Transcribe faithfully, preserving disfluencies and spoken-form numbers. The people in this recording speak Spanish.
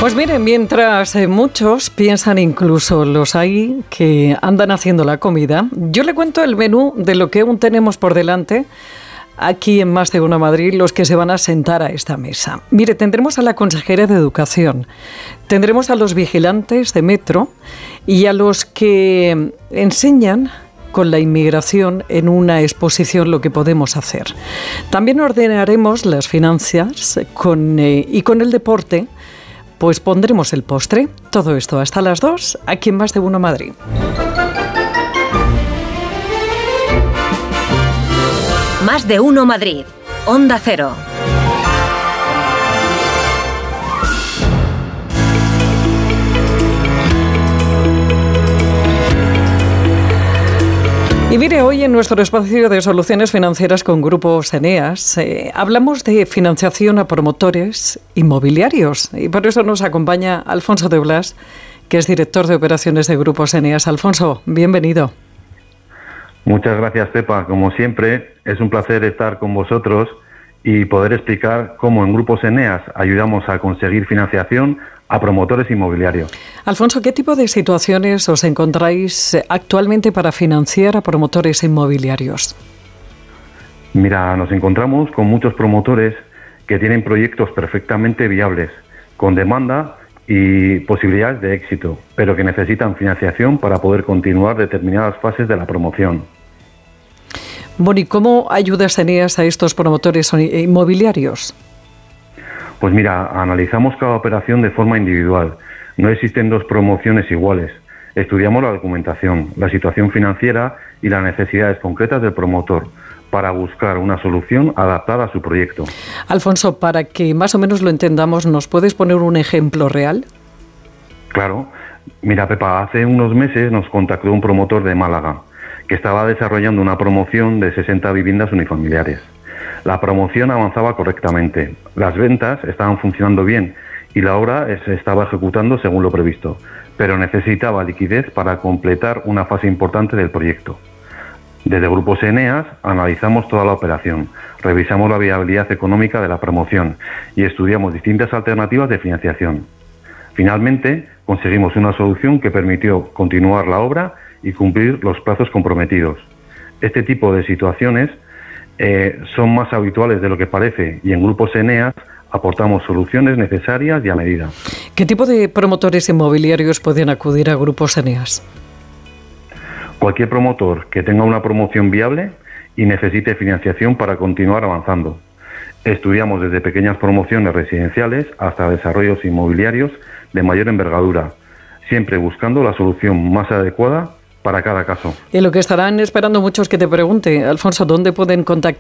Pues miren, mientras eh, muchos piensan, incluso los hay que andan haciendo la comida, yo le cuento el menú de lo que aún tenemos por delante aquí en Más de Uno Madrid, los que se van a sentar a esta mesa. Mire, tendremos a la consejera de Educación, tendremos a los vigilantes de Metro y a los que enseñan con la inmigración en una exposición lo que podemos hacer. También ordenaremos las finanzas con, eh, y con el deporte, pues pondremos el postre. Todo esto hasta las dos, aquí en Más de Uno Madrid. Más de Uno Madrid, Onda Cero. Y mire, hoy en nuestro espacio de soluciones financieras con Grupos Eneas eh, hablamos de financiación a promotores inmobiliarios y por eso nos acompaña Alfonso de Blas, que es director de operaciones de Grupos Eneas. Alfonso, bienvenido. Muchas gracias, Pepa. Como siempre, es un placer estar con vosotros y poder explicar cómo en Grupos Eneas ayudamos a conseguir financiación a promotores inmobiliarios. Alfonso, ¿qué tipo de situaciones os encontráis actualmente para financiar a promotores inmobiliarios? Mira, nos encontramos con muchos promotores que tienen proyectos perfectamente viables, con demanda y posibilidades de éxito, pero que necesitan financiación para poder continuar determinadas fases de la promoción. Bueno, ¿y cómo ayudas Eneas a estos promotores inmobiliarios? Pues mira, analizamos cada operación de forma individual. No existen dos promociones iguales. Estudiamos la documentación, la situación financiera y las necesidades concretas del promotor para buscar una solución adaptada a su proyecto. Alfonso, para que más o menos lo entendamos, ¿nos puedes poner un ejemplo real? Claro. Mira, Pepa, hace unos meses nos contactó un promotor de Málaga que estaba desarrollando una promoción de sesenta viviendas unifamiliares. La promoción avanzaba correctamente, las ventas estaban funcionando bien y la obra se estaba ejecutando según lo previsto, pero necesitaba liquidez para completar una fase importante del proyecto. Desde Grupos Eneas analizamos toda la operación, revisamos la viabilidad económica de la promoción y estudiamos distintas alternativas de financiación. Finalmente, conseguimos una solución que permitió continuar la obra y cumplir los plazos comprometidos. Este tipo de situaciones eh, son más habituales de lo que parece y en Grupos Eneas aportamos soluciones necesarias y a medida. ¿Qué tipo de promotores inmobiliarios pueden acudir a Grupos Eneas? Cualquier promotor que tenga una promoción viable y necesite financiación para continuar avanzando. Estudiamos desde pequeñas promociones residenciales hasta desarrollos inmobiliarios de mayor envergadura, siempre buscando la solución más adecuada para cada caso. Y lo que estarán esperando muchos que te pregunte, Alfonso, ¿dónde pueden contactar